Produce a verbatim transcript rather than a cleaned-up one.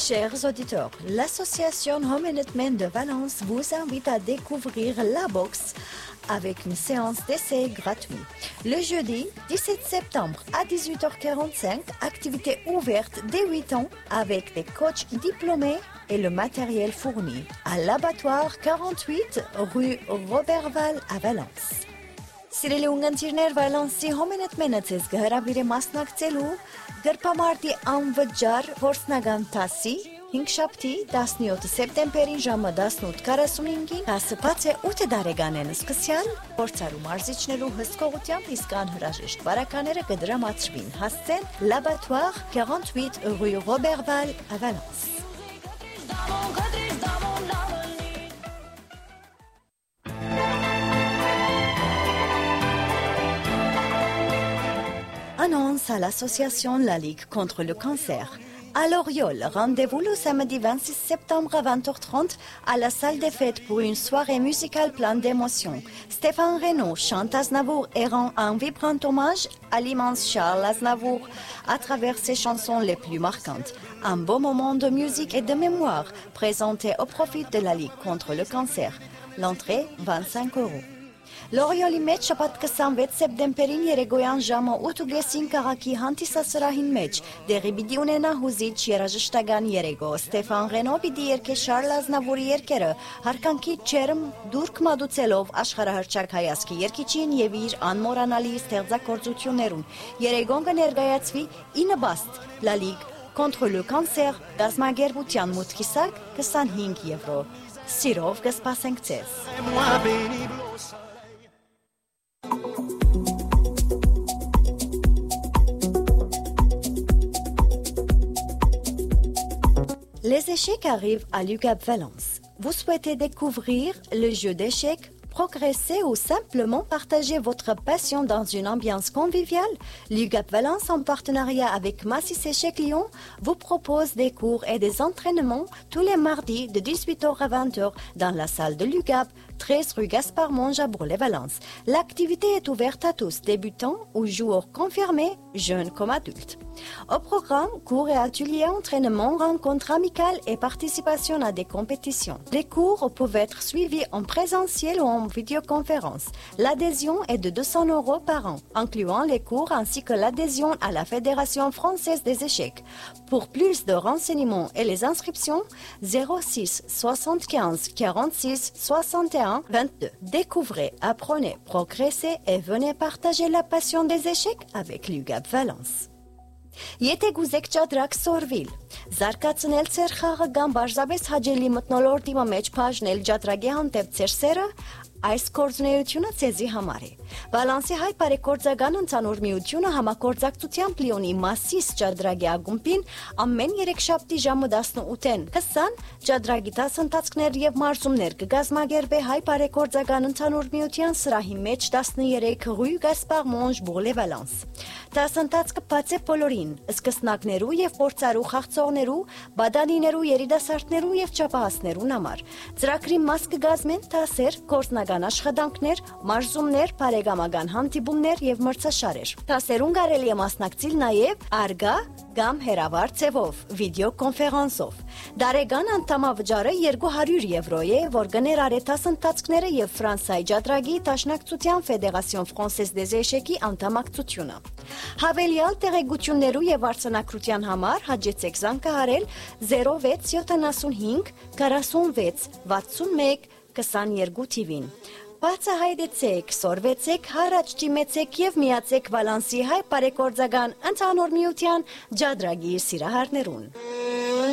Chers auditeurs, l'association Homenetmen de Valence vous invite à découvrir la boxe avec une séance d'essai gratuite. Le jeudi dix-sept septembre à dix-huit heures quarante-cinq, activité ouverte dès huit ans avec des coachs diplômés et le matériel fourni à l'abattoir quarante-huit rue Roberval à Valence. Սիրելի ունգընտիրներ, Վալանսի Homenetmen-ը ցեզ կհրավիրի մասնակցելու գրպամարտի անվճար փորձնական դասի հինգշաբթի տասնյոթ սեպտեմբերին ժամը տասնութ քառասունհինգին դասը բաց է ութ տարեկանեն սկսյալ փորձարու մարզիչներու հսկողությամբ իսկ անհրաժեշտ բարակաները կդրամացվին հասցեն l'abattoir quarante-huit rue Roberval à Valence. Annonce à l'association La Ligue contre le cancer. À Loriol, rendez-vous le samedi vingt-six septembre à vingt heures trente à la salle des fêtes pour une soirée musicale pleine d'émotions. Stéphane Renaud chante Aznavour et rend un vibrant hommage à l'immense Charles Aznavour à travers ses chansons les plus marquantes. Un beau moment de musique et de mémoire présenté au profit de la Ligue contre le cancer. L'entrée, vingt-cinq euros. Լորիոլի մեջ շաբաթ քսանվեց սեպտեմբերին երեկոյան ժամը ութ քաղաքի հանդիսասրահին մեջ դեղի պիտի ունենա հուզիչ երաժշտական երեկո Ստեփան Ռենո պիտի երգե Շարլ Ազնավուրի երգերը հարկանքի ջերմ դուրք մատուցելով աշխարհահռչակ հայացքի երգիչին եւ իր անմոռանալի ստեղծագործություններուն երեկոն կներկայացվի ինը բաստ La Ligue contre le cancer գազագերբության մուտքիսակ քսանհինգ եվրո Սիրով կսպասենք ձեզ Les échecs arrivent à l'U G A P Valence. Vous souhaitez découvrir le jeu d'échecs, progresser ou simplement partager votre passion dans une ambiance conviviale? L'U G A P Valence, en partenariat avec Massis Échecs Lyon, vous propose des cours et des entraînements tous les mardis de dix-huit heures à vingt heures dans la salle de l'U G A P, treize rue Gaspard Monge à Bourg-les-Valence. L'activité est ouverte à tous, débutants ou joueurs confirmés, jeunes comme adultes. Au programme, cours et ateliers, entraînements, rencontres amicales et participation à des compétitions. Les cours peuvent être suivis en présentiel ou en vidéoconférence. L'adhésion est de deux cents euros par an, incluant les cours ainsi que l'adhésion à la Fédération française des échecs. Pour plus de renseignements et les inscriptions, zéro six soixante-quinze quarante-six soixante et un vingt-deux. Découvrez, apprenez, progressez et venez partager la passion des échecs avec l'U G A P Valence. Եթե գուզեք ճադրակ սորվիլ, զարգացնել ծեր խաղը կամ բարձրապես հաջելի մթնոլորտի մեջ բաժնել ճադրագի հանդեպ ծեր սերը, այս գործունեությունը ցեզի համար է։ Վալանսի հայ բարեգործական ընդհանուր միությունը համագործակցությամբ Լիոնի Մասիս ճադրագի ակումբին ամեն երեքշաբթի ժամը տասնութին քսան ճադրագի դասընթացներ եւ մարզումներ կգազմագերբե հայ բարեգործական ընդհանուր միության սրահի մեջ տասներեք rue Gaspard Monge Bourg-les-Valence։ Դասընթացը բաց է բոլորին, սկսնակներու եւ փորձարու խաղցողներու, բադանիներու, երիտասարդներու եւ ճապահասներուն համար։ Ծրագրի մաս կգազմեն դասեր, գործնական աշխատանքներ, մարզումներ, բարեկամական հանդիպումներ եւ մրցաշարեր։ Դասերուն կարելի է մասնակցել նաեւ արգա կամ հեռավար ձևով, վիդեոկոնֆերանսով։ Դարեգան անդամավճարը երկու հարյուր եվրո է, որ կներառի դասընթացները եւ Ֆրանսիայի ճադրագի Դաշնակցության Ֆեդերացիոն Ֆրանսես դեզ էշեկի անդամակցությունը։ Հավելյալ տեղեկություններու եւ արձանագրության համար հաջեցեք զանգահարել zero վեց յոթանասունհինգ քառասունվեց վաթսունմեկ քսաներկու թիվին։ Բացահայտեցեք, սորվեցեք, հարաճ դիմեցեք եւ միացեք Վալանսի հայ բարեգործական ընդհանուր միության ճադրագի սիրահարներուն։